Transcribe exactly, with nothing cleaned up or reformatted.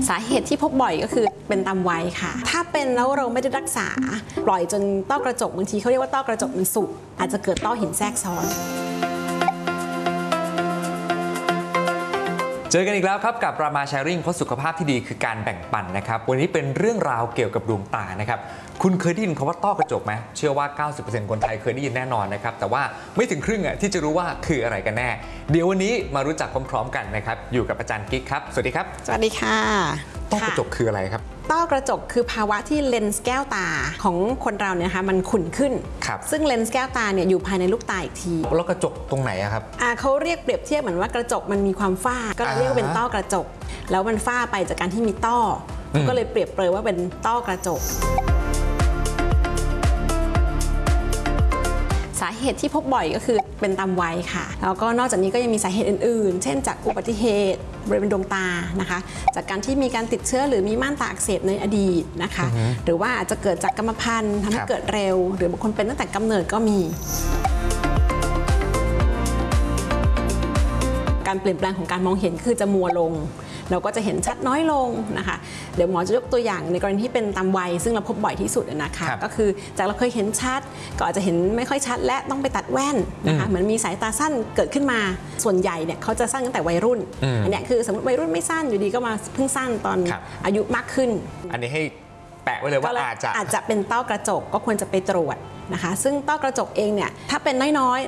สาเหตุที่พบบ่อยก็คือเป็นตามวัยค่ะถ้าเป็นแล้วเราไม่ได้รักษาปล่อยจนต้อกระจกบางทีเขาเรียกว่าต้อกระจกมันสุกอาจจะเกิดต้อหินแทรกซ้อนเจอกันอีกแล้วครับกับรามาแชร์ริ่งเพราะสุขภาพที่ดีคือการแบ่งปันนะครับวันนี้เป็นเรื่องราวเกี่ยวกับดวงตานะครับคุณเคยได้ยินคำว่าต้อกระจกไหมเชื่อว่า เก้าสิบเปอร์เซ็นต์ คนไทยเคยได้ยินแน่นอนนะครับแต่ว่าไม่ถึงครึ่งอ่ะที่จะรู้ว่าคืออะไรกันแน่เดี๋ยววันนี้มารู้จักพร้อมๆกันนะครับอยู่กับอาจารย์กิ๊กครับสวัสดีครับสวัสดีค่ะต้อกระจกคืออะไรครับต้อกระจกคือภาวะที่เลนส์แก้วตาของคนเราเนี่ยนะคะมันขุ่นขึ้นซึ่งเลนส์แก้วตาเนี่ยอยู่ภายในลูกตาอีกทีแล้วกระจกตรงไหนอะครับอ่าเขาเรียกเปรียบเทียบเหมือนว่ากระจกมันมีความฝ้าก็เรียกว่าเป็นต้อกระจกแล้วมันฝ้าไปจากการที่มีต้อก็เลยเปรียบเปรยว่าเป็นต้อกระจกสาเหตุที่พบบ่อยก็คือเป็นตามวัยค่ะแล้วก็นอกจากนี้ก็ยังมีสาเหตุอื่นๆเช่นจากอุบัติเหตุบริเวณดวงตานะคะจากการที่มีการติดเชื้อหรือมีม่านตาอักเสบในอดีตนะคะหรือว่าอาจจะเกิดจากกรรมพันธุ์ทำให้เกิดเร็วหรือบางคนเป็นตั้งแต่กำเนิดก็มีการเปลี่ยนแปลงของการมองเห็นคือจะมัวลงเราก็จะเห็นชัดน้อยลงนะคะเดี๋ยวหมอจะยกตัวอย่างในกรณีที่เป็นตามวัยซึ่งเราพบบ่อยที่สุดนะคะก็คือจากเราเคยเห็นชัดก็อาจจะเห็นไม่ค่อยชัดและต้องไปตัดแว่นนะคะเหมือนมีสายตาสั้นเกิดขึ้นมาส่วนใหญ่เนี่ยเขาจะสั้นตั้งแต่วัยรุ่นอันนี้คือสมมติวัยรุ่นไม่สั้นอยู่ดีก็มาเพิ่งสั้นตอนอายุมากขึ้นอันนี้ให้แปะไว้เลยว่าอาจจะอาจจะเป็นต้อกระจกก็ควรจะไปตรวจนะคะซึ่งต้อกระจกเองเนี่ยถ้าเป็นน้อย